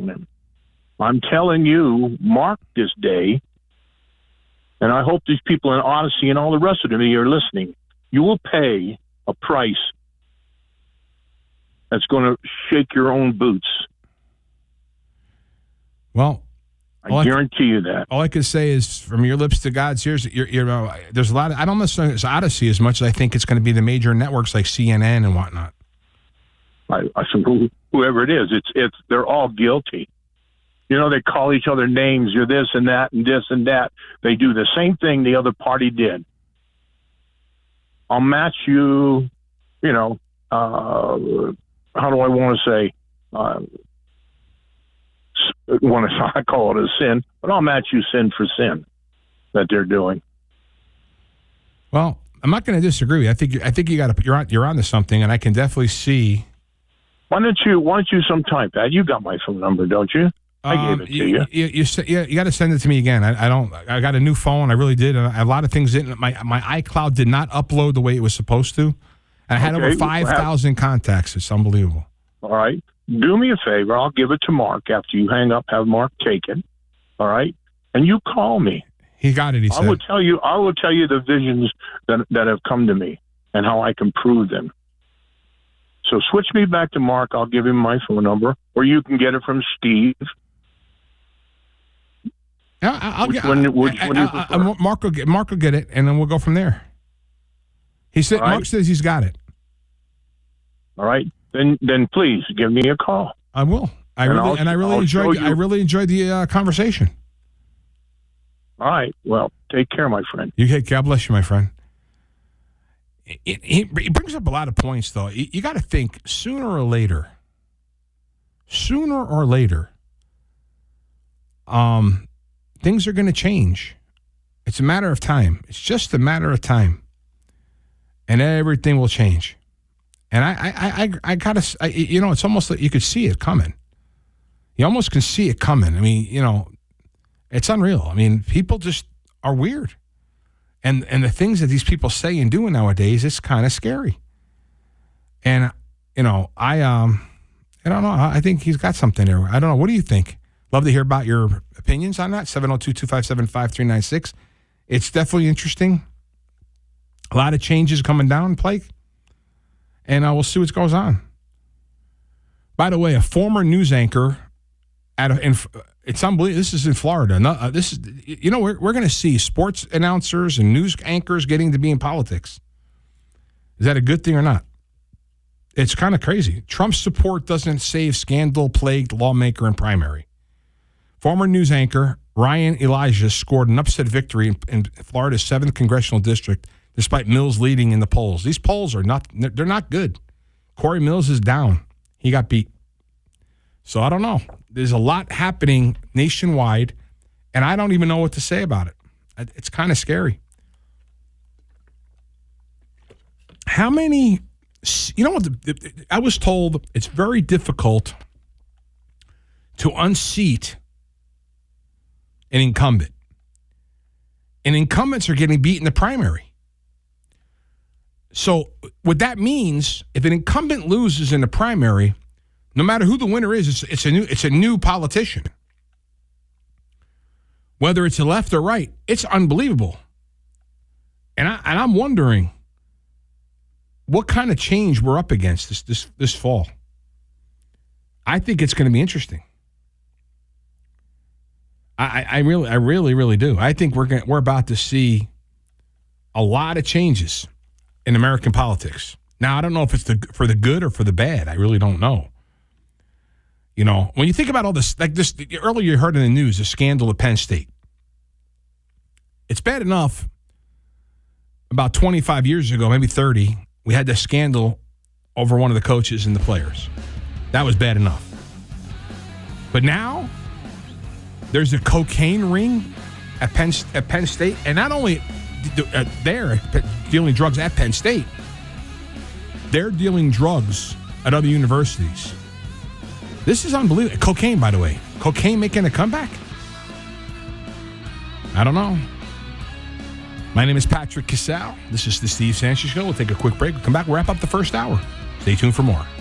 gentlemen, I'm telling you, mark this day, and I hope these people in Odyssey and all the rest of them are listening. You will pay a price that's going to shake your own boots. Well, I guarantee you that. All I can say is, from your lips to God's ears, there's a lot of, I don't necessarily it's Odyssey as much as I think it's going to be the major networks like CNN and whatnot. Whoever it is, they're all guilty. You know, they call each other names. You're this and that and this and that. They do the same thing the other party did. I'll match you, how do I want to say? I call it a sin, but I'll match you sin for sin that they're doing. Well, I'm not going to disagree. I think you're onto something, and I can definitely see. Why don't you sometime, Pat? You got my phone number, don't you? I gave it to you. You got to send it to me again. I got a new phone. I really did. And a lot of things didn't. My iCloud did not upload the way it was supposed to. And I had over 5,000 contacts. It's unbelievable. All right. Do me a favor. I'll give it to Mark after you hang up. Have Mark take it. All right. And you call me. He got it. He said. I will tell you the visions that have come to me and how I can prove them. So switch me back to Mark. I'll give him my phone number, or you can get it from Steve. Mark will get it, and then we'll go from there. He said, right. Mark says he's got it. All right, then please give me a call. I will. I really enjoyed the conversation. All right. Well, take care, my friend. God bless you, my friend. He brings up a lot of points, though. You got to think sooner or later. Things are going to change. It's a matter of time. It's just a matter of time. And everything will change. And I got to, it's almost like you could see it coming. You almost can see it coming. I mean, it's unreal. I mean, people just are weird. And the things that these people say and do nowadays, it's kind of scary. And, I don't know. I think he's got something there. I don't know. What do you think? Love to hear about your opinions on that. 702-257-5396. It's definitely interesting. A lot of changes coming down, Blake. And we'll see what goes on. By the way, a former news anchor it's unbelievable. This is in Florida. We're going to see sports announcers and news anchors getting to be in politics. Is that a good thing or not? It's kind of crazy. Trump's support doesn't save scandal-plagued lawmaker in primary. Former news anchor Ryan Elijah scored an upset victory in Florida's 7th congressional district, despite Mills leading in the polls. These polls they're not good. Corey Mills is down. He got beat. So I don't know. There's a lot happening nationwide, and I don't even know what to say about it. It's kind of scary. How many, I was told it's very difficult to unseat an incumbent. And incumbents are getting beat in the primary. So what that means, if an incumbent loses in the primary, no matter who the winner is, it's a new politician. Whether it's a left or right, it's unbelievable. And I'm wondering what kind of change we're up against this fall. I think it's going to be interesting. I really do. I think we're about to see a lot of changes in American politics. Now, I don't know if it's for the good or for the bad. I really don't know. When you think about all this, like this, earlier you heard in the news, the scandal at Penn State. It's bad enough about 25 years ago, maybe 30, we had this scandal over one of the coaches and the players. That was bad enough. But now, there's a cocaine ring at Penn State, and not only they're dealing drugs at Penn State, they're dealing drugs at other universities. This is unbelievable. Cocaine, by the way. Cocaine making a comeback? I don't know. My name is Patrick Casale. This is the Steve Sanchez Show. We'll take a quick break. We'll come back. We'll wrap up the first hour. Stay tuned for more.